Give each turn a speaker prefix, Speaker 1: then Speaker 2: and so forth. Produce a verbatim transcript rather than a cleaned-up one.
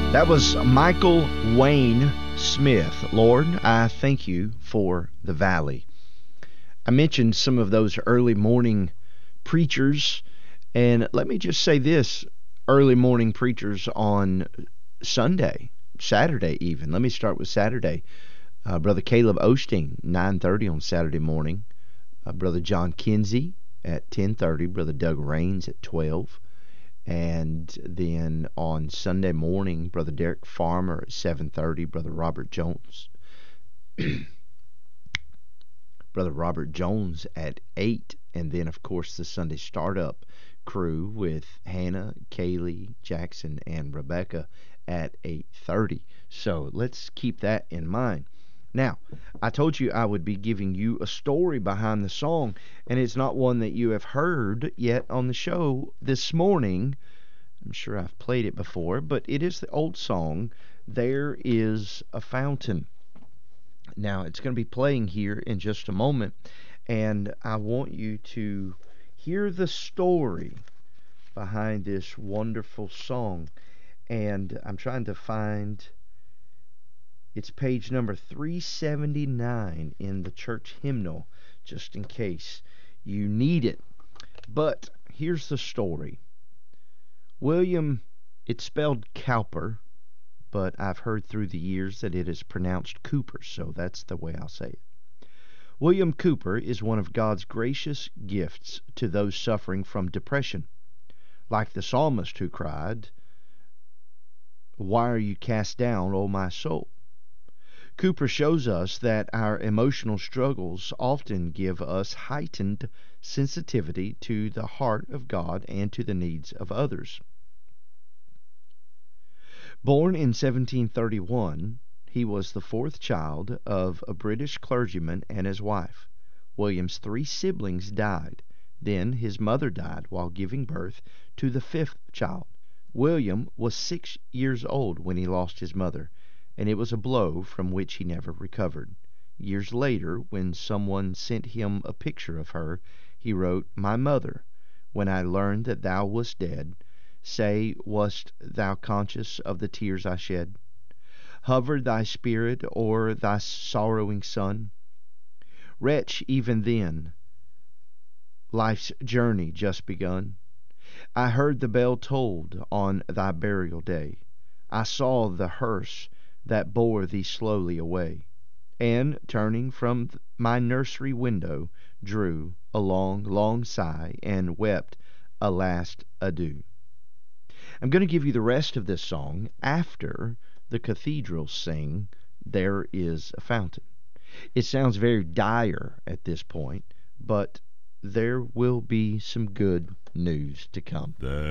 Speaker 1: That was Michael Wayne Smith. Lord, I thank you for the valley. I mentioned some of those early morning preachers, and let me just say this, early morning preachers on Sunday, Saturday even. Let me start with Saturday. Uh, Brother Caleb Osteen, nine thirty on Saturday morning. Uh, Brother John Kinsey at ten thirty. Brother Doug Raines at twelve. And then on Sunday morning, Brother Derek Farmer at seven thirty, Brother Robert Jones, Brother Robert Jones at eight, and then, of course, the Sunday Startup crew with Hannah, Kaylee, Jackson, and Rebecca at eight thirty. So let's keep that in mind. Now, I told you I would be giving you a story behind the song, and it's not one that you have heard yet on the show this morning. I'm sure I've played it before, but it is the old song, There Is a Fountain. Now, it's going to be playing here in just a moment, and I want you to hear the story behind this wonderful song. And I'm trying to find... It's page number three seventy-nine in the church hymnal, just in case you need it. But here's the story. William, it's spelled Cowper, but I've heard through the years that it is pronounced Cooper, so that's the way I'll say it. William Cooper is one of God's gracious gifts to those suffering from depression. Like the psalmist who cried, "Why are you cast down, O my soul?" Cooper shows us that our emotional struggles often give us heightened sensitivity to the heart of God and to the needs of others. Born in seventeen thirty-one, he was the fourth child of a British clergyman and his wife. William's three siblings died. Then his mother died while giving birth to the fifth child. William was six years old when he lost his mother, and it was a blow from which he never recovered. Years later, when someone sent him a picture of her, he wrote, "My mother, when I learned that thou wast dead, say, wast thou conscious of the tears I shed? Hovered thy spirit o'er thy sorrowing son? Wretch, even then, life's journey just begun. I heard the bell tolled on thy burial day. I saw the hearse that bore thee slowly away, and, turning from my nursery window, drew a long, long sigh, and wept a last adieu." I'm going to give you the rest of this song after the cathedrals sing "There Is a Fountain." It sounds very dire at this point, but there will be some good news to come. The